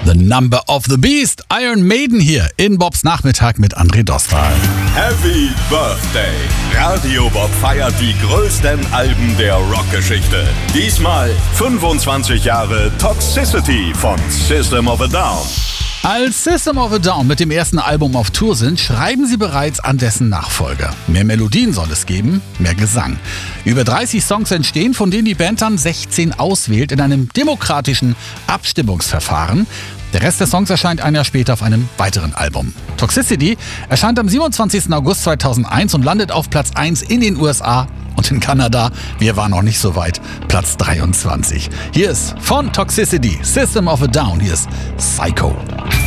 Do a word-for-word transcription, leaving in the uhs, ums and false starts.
The Number of the Beast, Iron Maiden hier in Bobs Nachmittag mit André Dostal. Happy Birthday! Radio Bob feiert die größten Alben der Rockgeschichte. Diesmal fünfundzwanzig Jahre Toxicity von System of a Down. Als System of a Down mit dem ersten Album auf Tour sind, schreiben sie bereits an dessen Nachfolger. Mehr Melodien soll es geben, mehr Gesang. Über dreißig Songs entstehen, von denen die Band dann sechzehn auswählt in einem demokratischen Abstimmungsverfahren. Der Rest der Songs erscheint ein Jahr später auf einem weiteren Album. Toxicity erscheint am siebenundzwanzigsten August zweitausendeins und landet auf Platz eins in den U S A und in Kanada, wir waren noch nicht so weit, Platz dreiundzwanzig. Hier ist von Toxicity, System of a Down, hier ist Psycho.